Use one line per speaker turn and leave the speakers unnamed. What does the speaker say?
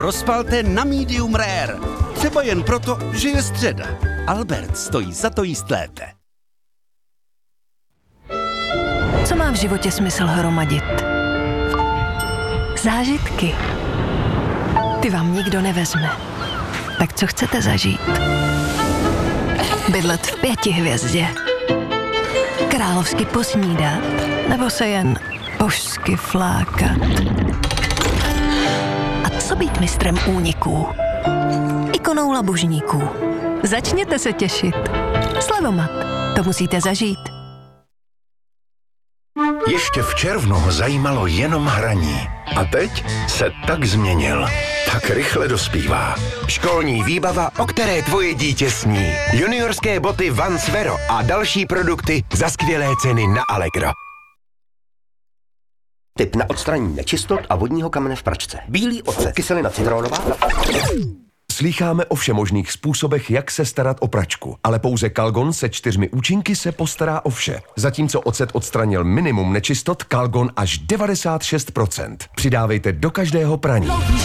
Rozpalte na medium rare. Třeba jen proto, že je středa. Albert stojí za to jíst lépe.
Co má v životě smysl hromadit? Zážitky. Ty vám nikdo nevezme. Tak co chcete zažít? Bydlet v 5 hvězdě. Královsky posnídat. Nebo se jen božsky flákat. A co být mistrem úniků? Ikonou labužníků. Začněte se těšit. Slevomat. To musíte zažít.
Ještě v červnu ho zajímalo jenom hraní. A teď se tak změnil. Tak rychle dospívá.
Školní výbava, o které tvoje dítě sní. Juniorské boty Vans Vero a další produkty za skvělé ceny na Allegro.
Tip na odstranění nečistot a vodního kamene v pračce. Bílý ocet, kyselina citronová.
Slýcháme o všemožných způsobech, jak se starat o pračku, ale pouze Calgon se 4 účinky se postará o vše. Zatímco ocet odstranil minimum nečistot, Calgon až 96%. Přidávejte do každého praní.